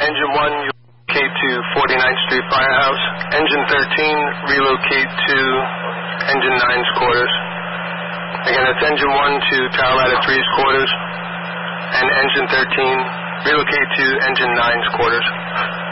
Engine 1, you relocate to 49th Street Firehouse. Engine 13, relocate to Engine 9's quarters. Again, that's Engine 1 to Tower Ladder 3's quarters. And Engine 13, relocate to Engine 9's quarters.